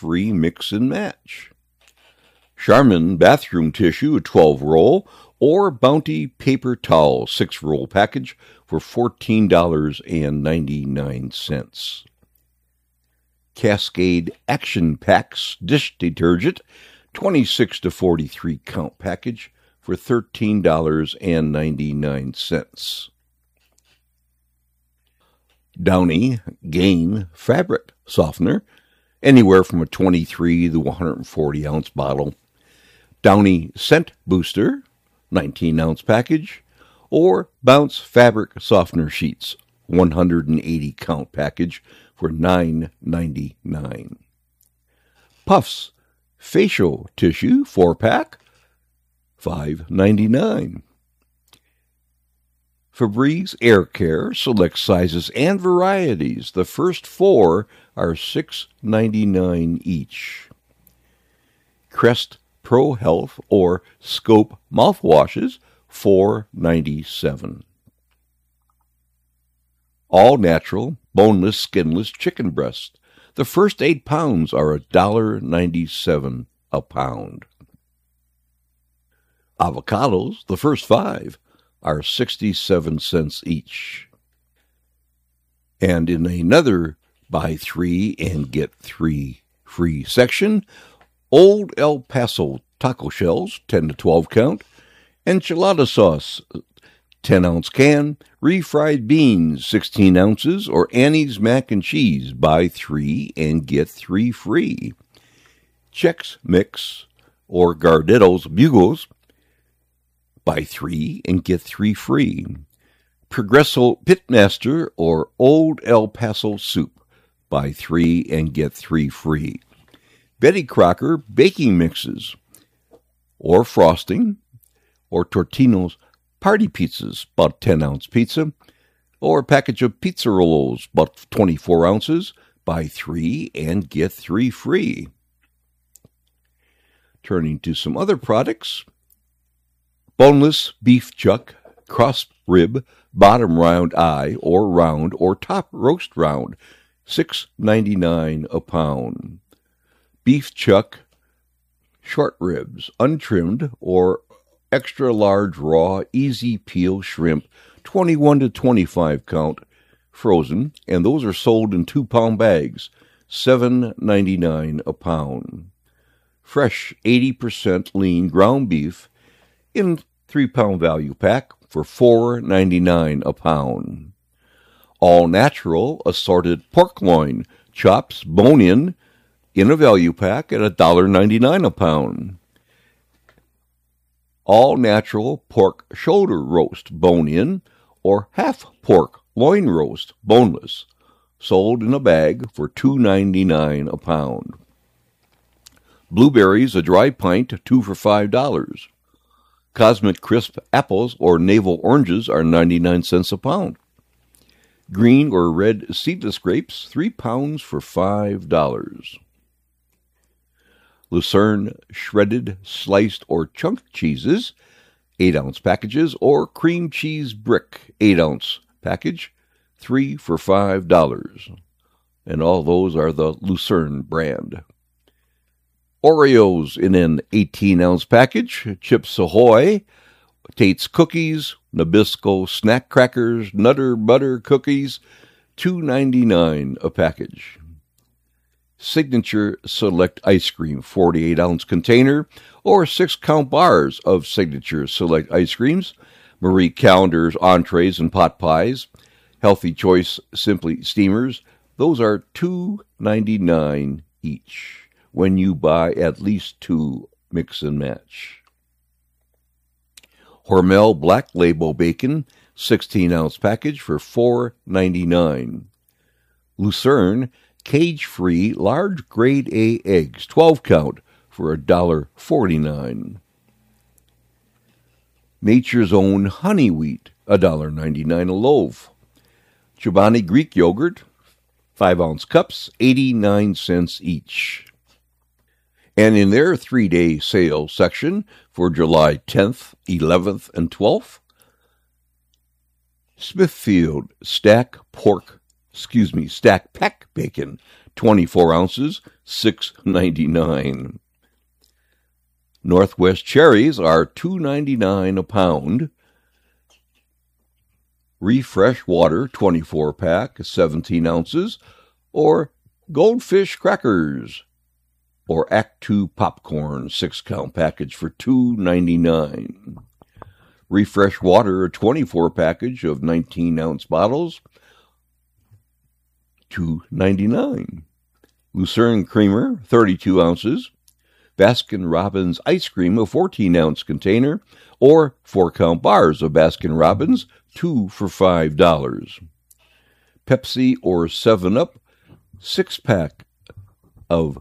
free mix and match. Charmin bathroom tissue, a 12-roll, or Bounty paper towel, 6-roll package for $14.99. Cascade Action Packs dish detergent, 26 to 43 count package for $13.99. Downy Gain fabric softener, anywhere from a 23 to 140 ounce bottle. Downy Scent Booster, 19-ounce package, or Bounce Fabric Softener Sheets, 180-count package for $9.99. Puffs Facial Tissue 4-pack, $5.99. Febreze Air Care, select sizes and varieties. The first 4 are $6.99 each. Crest Pro Health or Scope mouthwashes, $4.97. All natural, boneless, skinless chicken breasts. The first 8 pounds are $1.97 a pound. Avocados, the first 5, are 67 cents each. And in another buy 3 and get 3 free section, Old El Paso taco shells, 10 to 12 count, enchilada sauce, 10-ounce can, refried beans, 16 ounces, or Annie's mac and cheese, buy 3 and get 3 free. Chex Mix or Gardetto's Bugles, buy 3 and get 3 free. Progresso Pitmaster or Old El Paso Soup, buy 3 and get 3 free. Betty Crocker baking mixes or frosting or Tortino's party pizzas, about 10-ounce pizza, or a package of pizza rolls, about 24 ounces, buy 3 and get 3 free. Turning to some other products, boneless beef chuck, cross rib, bottom round eye, or round, or top roast round, $6.99 a pound. Beef chuck, short ribs, untrimmed, or extra large raw, easy peel shrimp, 21 to 25 count, frozen, and those are sold in 2-pound bags, $7.99 a pound. Fresh 80% lean ground beef in 3-pound value pack for $4.99 a pound. All natural assorted pork loin, chops, bone-in a value pack at $1.99 a pound. All natural pork shoulder roast, bone-in, or half pork loin roast, boneless, sold in a bag for $2.99 a pound. Blueberries, a dry pint, 2 for $5. Cosmic Crisp apples or navel oranges are 99 cents a pound. Green or red seedless grapes, 3 pounds for $5. Lucerne shredded, sliced, or chunked cheeses, 8-ounce packages, or cream cheese brick, 8-ounce package, 3 for $5. And all those are the Lucerne brand. Oreos in an 18-ounce package, Chips Ahoy, Tate's Cookies, Nabisco Snack Crackers, Nutter Butter Cookies, $2.99 a package. Signature Select Ice Cream, 48-ounce container, or 6-count bars of Signature Select Ice Creams, Marie Callender's entrees and pot pies, Healthy Choice Simply Steamers, those are $2.99 each when you buy at least 2 mix and match. Hormel Black Label Bacon, 16-ounce package for $4.99. Lucerne Cage-free large grade A eggs, 12-count for $1.49. Nature's Own Honey Wheat, $1.99 a loaf. Chobani Greek Yogurt, 5-ounce cups, 89 cents each. And in their 3-day sale section for July 10th, 11th, and 12th, Smithfield Stack Pack Bacon, 24 ounces, $6.99. Northwest cherries are $2.99 a pound. Refresh water, 24-pack, 17 ounces, or Goldfish crackers, or Act 2 popcorn, 6-count package for $2.99. Refresh water, a 24 package of 19-ounce bottles, $2.99. Lucerne creamer, 32 ounces. Baskin-Robbins ice cream, a 14-ounce container, or 4-count bars of Baskin-Robbins, 2 for $5. Pepsi or 7-Up, 6-pack of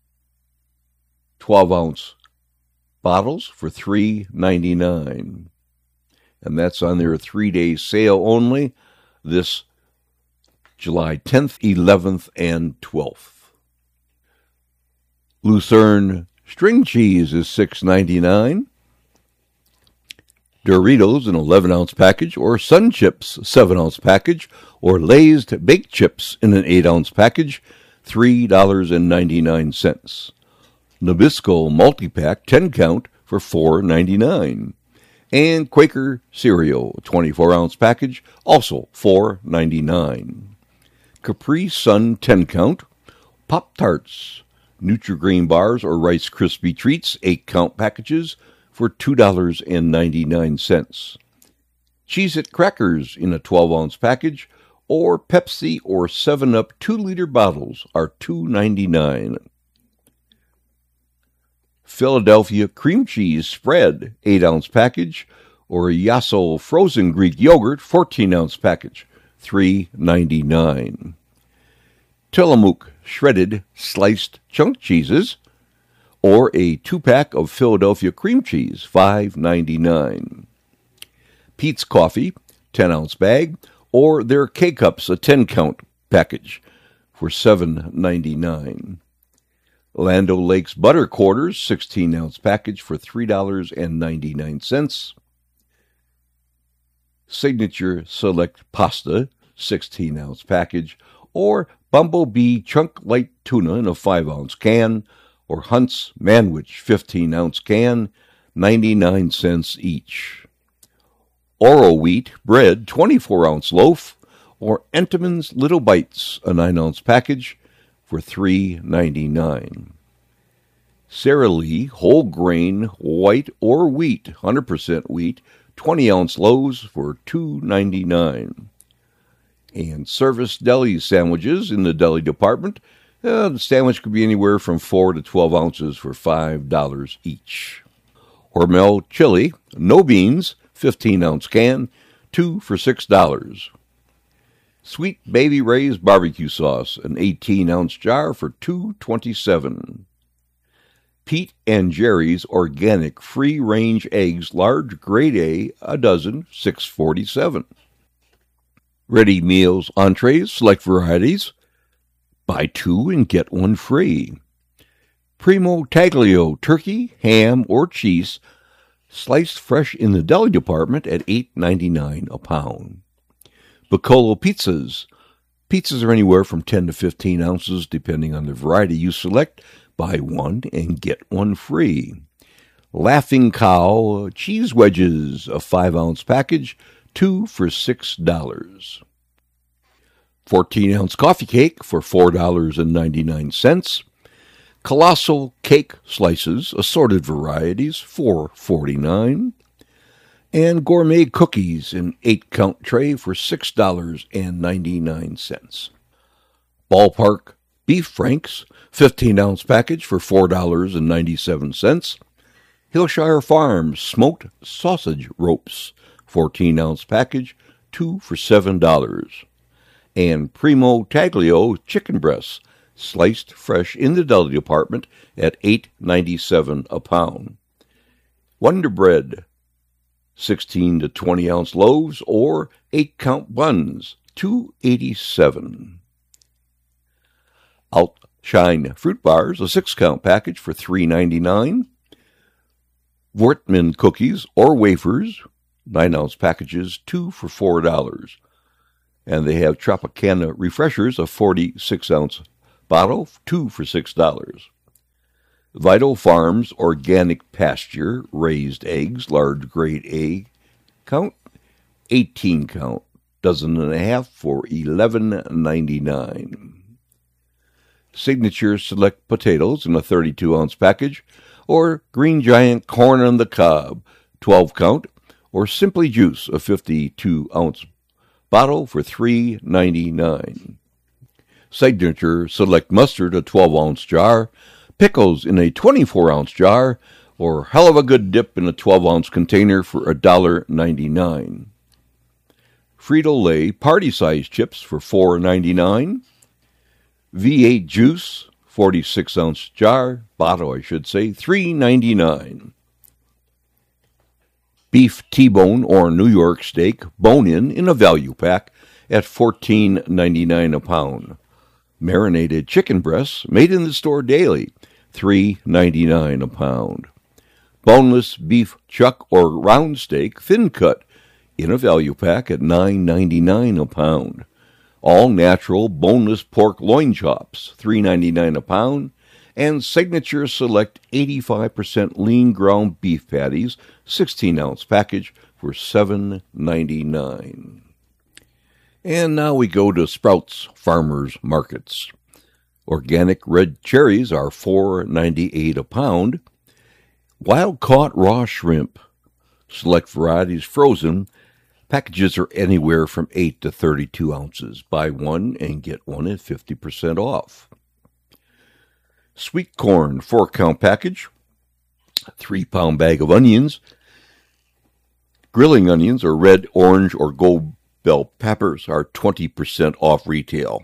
12-ounce bottles for $3.99. And that's on their 3-day sale only this July 10th, 11th, and 12th. Lucerne string cheese is $6.99. Doritos, an 11-ounce package, or Sun Chips, 7-ounce package, or Lay's baked chips in an 8-ounce package, $3.99. Nabisco multi-pack, 10-count, for $4.99. And Quaker cereal, 24-ounce package, also $4.99. Capri Sun 10-count, Pop-Tarts, Nutri-Grain bars or Rice Krispie treats, 8-count packages for $2.99. Cheez-It crackers in a 12-ounce package, or Pepsi or 7-Up 2-liter bottles are $2.99. Philadelphia cream cheese spread, 8-ounce package, or Yasso frozen Greek yogurt, 14-ounce package, $3.99. Tillamook shredded sliced chunk cheeses, or a 2-pack of Philadelphia cream cheese, $5.99. Pete's Coffee, 10-ounce bag, or their K-Cups, a 10-count package, for $7.99. Land O'Lakes Butter Quarters, 16-ounce package for $3.99. Signature Select Pasta, 16-ounce package, or Bumblebee Chunk Light Tuna in a 5-ounce can, or Hunt's Manwich 15-ounce can, 99 cents each. Oro Wheat Bread 24-ounce loaf, or Entenmann's Little Bites, a 9-ounce package, for $3.99. Sara Lee Whole Grain White or Wheat, 100% wheat, 20-ounce loaves for $2.99. And Service Deli sandwiches in the deli department. The sandwich could be anywhere from 4 to 12 ounces for $5 each. Hormel chili, no beans, 15-ounce can, 2 for $6. Sweet Baby Ray's barbecue sauce, an 18-ounce jar for $2.27. Pete and Jerry's organic free-range eggs, large grade A, a dozen, $6.47. Ready meals, entrees, select varieties, buy 2 and get 1 free. Primo Taglio turkey, ham, or cheese, sliced fresh in the deli department at $8.99 a pound. Piccolo pizzas. Pizzas are anywhere from 10 to 15 ounces, depending on the variety you select. Buy 1 and get 1 free. Laughing Cow cheese wedges, a 5-ounce package, 2 for $6. 14-ounce coffee cake for $4.99. Colossal cake slices, assorted varieties, $4.49. And gourmet cookies in 8-count tray for $6.99. Ballpark beef franks, 15-ounce package for $4.97. Hillshire Farms smoked sausage ropes, 14-ounce package, 2 for $7. And Primo Taglio chicken breasts, sliced fresh in the deli department at $8.97 a pound. Wonder Bread, 16 to 20-ounce loaves or 8-count buns, $2.87. Outshine fruit bars, a 6-count package for $3.99. Voortman cookies or wafers, 9-ounce packages, 2 for $4. And they have Tropicana refreshers, a 46-ounce bottle, 2 for $6. Vital Farms Organic Pasture Raised Eggs, large grade A count, 18 count, dozen and a half for $11.99. Signature Select Potatoes in a 32-ounce package, or Green Giant Corn on the Cob, 12 count, or Simply Juice, a 52-ounce bottle for $3.99. Signature Select Mustard, a 12-ounce jar, pickles in a 24-ounce jar, or Hell of a Good Dip in a 12-ounce container for $1.99. Frito-Lay party-size chips for $4.99. V8 juice, 46-ounce jar, bottle I should say, $3.99. Beef T-bone or New York steak, bone-in a value pack at $14.99 a pound. Marinated chicken breasts made in the store daily, $3.99 a pound. Boneless beef chuck or round steak, thin cut, in a value pack at $9.99 a pound. All natural boneless pork loin chops, $3.99 a pound. And Signature Select 85% lean ground beef patties, 16-ounce package for $7.99. And now we go to Sprouts Farmers Markets. Organic red cherries are $4.98 a pound. Wild-caught raw shrimp, select varieties frozen, packages are anywhere from 8 to 32 ounces. Buy one and get one at 50% off. Sweet corn 4-count package, 3-pound bag of onions. Grilling onions or red, orange, or gold bell peppers are 20% off retail.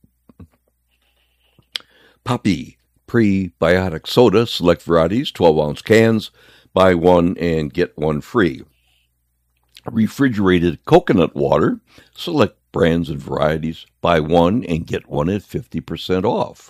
Poppi prebiotic soda, select varieties, 12-ounce cans. Buy one and get one free. Refrigerated coconut water, select brands and varieties. Buy one and get one at 50% off.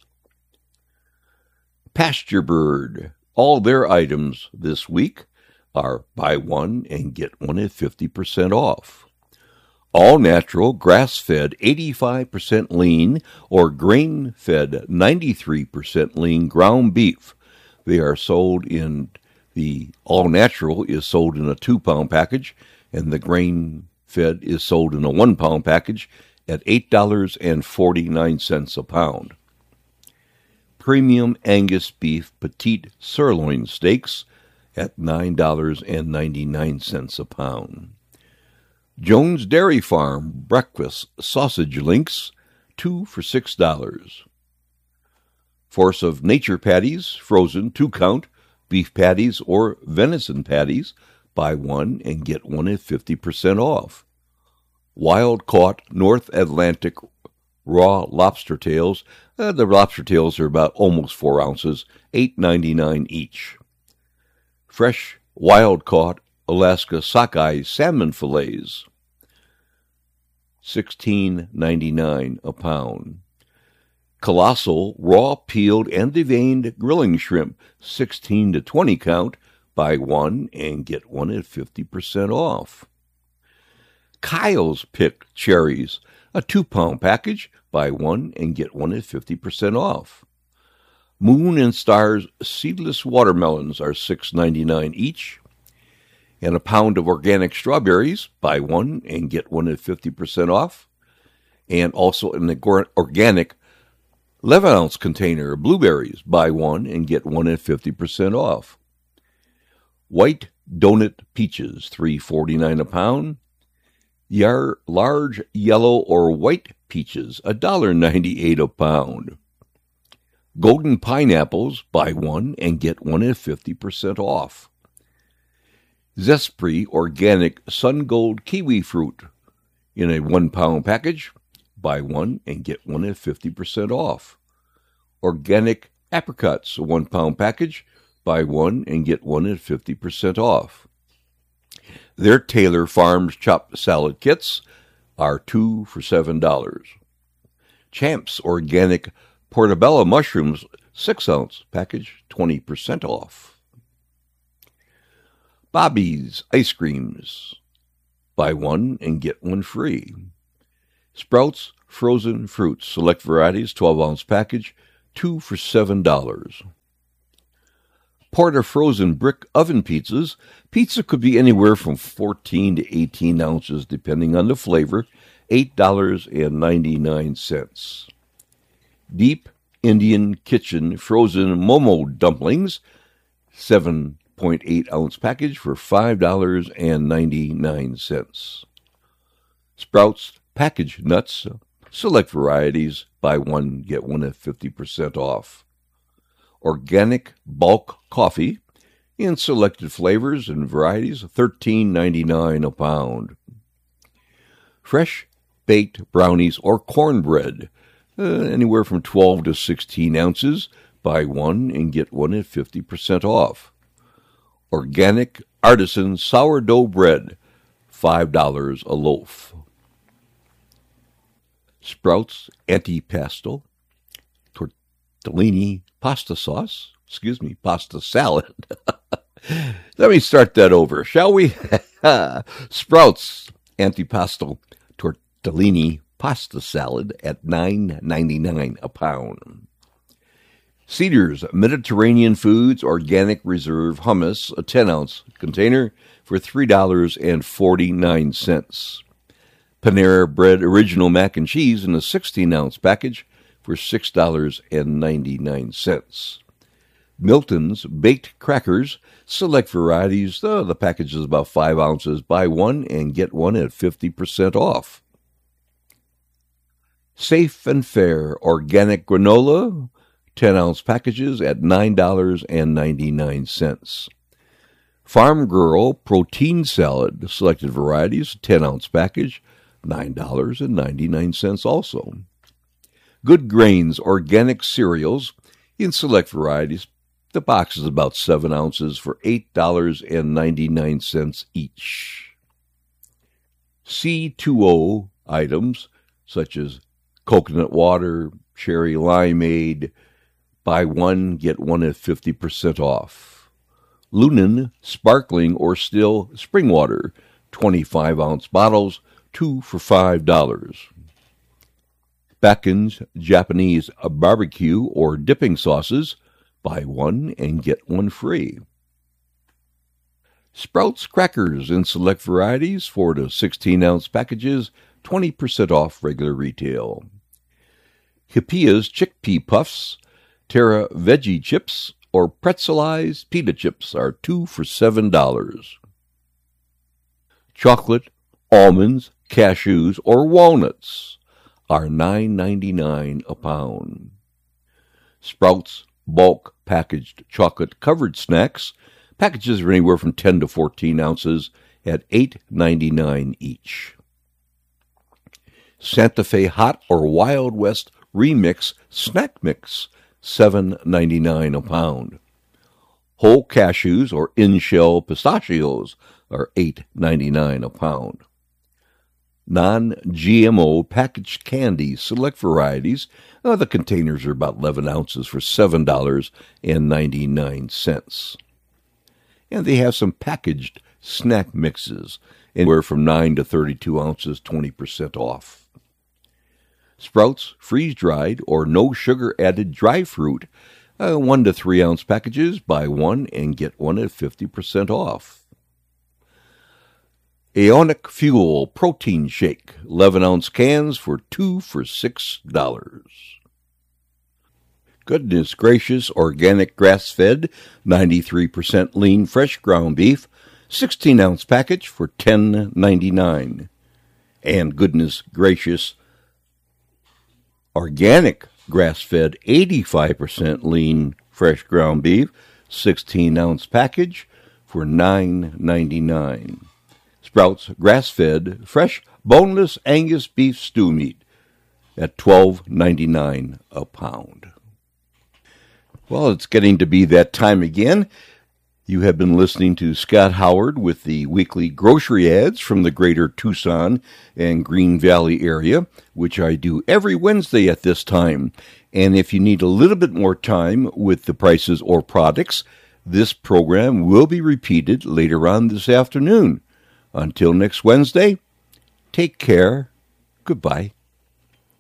Pasture Bird, all their items this week are buy one and get one at 50% off. All natural, grass-fed, 85% lean or grain-fed, 93% lean ground beef. They are sold in the all-natural is sold in a 2-pound package, and the grain-fed is sold in a 1-pound package at $8.49 a pound. Premium Angus beef petite sirloin steaks at $9.99 a pound. Jones Dairy Farm breakfast sausage links, 2 for $6. Force of Nature patties, frozen, 2-count, beef patties or venison patties, buy one and get one at 50% off. Wild-caught North Atlantic raw lobster tails, the lobster tails are about almost 4 ounces, $8.99 each. Fresh wild-caught Alaska sockeye salmon fillets, $16.99 a pound. Colossal raw peeled and deveined grilling shrimp, 16 to 20 count. Buy one and get one at 50% off. Kyle's picked cherries, a 2-pound package. Buy one and get one at 50% off. Moon and Stars seedless watermelons are $6.99 each. And a pound of organic strawberries, buy one and get one at 50% off. And also an organic 11-ounce container of blueberries, buy one and get one at 50% off. White donut peaches, $3.49 a pound. Large yellow or white peaches, $1.98 a pound. Golden pineapples, buy one and get one at 50% off. Zespri organic Sun Gold kiwi fruit in a 1-pound package. Buy one and get one at 50% off. Organic apricots, a 1-pound package. Buy one and get one at 50% off. Their Taylor Farms chopped salad kits are 2 for $7. Champ's organic portobello mushrooms, 6-ounce package, 20% off. Bobby's ice creams, buy one and get one free. Sprouts frozen fruits, select varieties, 12-ounce package, 2 for $7. Porter frozen brick oven pizzas. Pizza could be anywhere from 14 to 18 ounces, depending on the flavor, $8.99. Deep Indian Kitchen frozen momo dumplings, 7.8-ounce package for $5.99. Sprouts packaged nuts, select varieties, buy one, get one at 50% off. Organic bulk coffee in selected flavors and varieties, $13.99 a pound. Fresh baked brownies or cornbread, anywhere from 12 to 16 ounces, buy one and get one at 50% off. Organic artisan sourdough bread, $5 a loaf. Sprouts antipasto tortellini pasta salad. Let me start that over, shall we? Sprouts antipasto tortellini pasta salad at $9.99 a pound. Cedars Mediterranean Foods Organic Reserve Hummus, a 10-ounce container for $3.49. Panera Bread Original Mac and Cheese in a 16-ounce package for $6.99. Milton's Baked Crackers, select varieties. The package is about 5 ounces. Buy one and get one at 50% off. Safe and Fair Organic Granola, 10-ounce packages at $9.99. Farm Girl Protein Salad, selected varieties, 10-ounce package, $9.99 also. Good Grains Organic Cereals in select varieties. The box is about 7 ounces for $8.99 each. C2O items such as coconut water, cherry limeade, buy one, get one at 50% off. Lunan Sparkling or Still Spring Water, 25-ounce bottles, 2 for $5. Beckon's Japanese barbecue or dipping sauces, buy one and get one free. Sprouts crackers in select varieties, 4 to 16-ounce packages, 20% off regular retail. Hippia's chickpea puffs, Terra veggie chips, or pretzelized pita chips are 2 for $7. Chocolate, almonds, cashews, or walnuts are $9.99 a pound. Sprouts bulk packaged chocolate covered snacks, packages are anywhere from 10 to 14 ounces at $8.99 each. Santa Fe Hot or Wild West Remix Snack Mix, $7.99 a pound. Whole cashews or in-shell pistachios are $8.99 a pound. Non-GMO packaged candy, select varieties. The containers are about 11 ounces for $7.99. And they have some packaged snack mixes, anywhere from 9 to 32 ounces, 20% off. Sprouts freeze-dried or no-sugar-added dry fruit, 1 to 3 ounce packages, buy one and get one at 50% off. Aeonic Fuel Protein Shake, 11-ounce cans for 2 for $6. Goodness Gracious Organic Grass-Fed, 93% lean fresh ground beef, 16-ounce package for $10.99. And Goodness Gracious Organic Grass-Fed, 85% lean fresh ground beef, 16-ounce package for $9.99. Sprouts Grass-Fed Fresh Boneless Angus Beef Stew Meat at $12.99 a pound. Well, it's getting to be that time again. You have been listening to Scott Howard with the weekly grocery ads from the greater Tucson and Green Valley area, which I do every Wednesday at this time. And if you need a little bit more time with the prices or products, this program will be repeated later on this afternoon. Until next Wednesday, take care. Goodbye.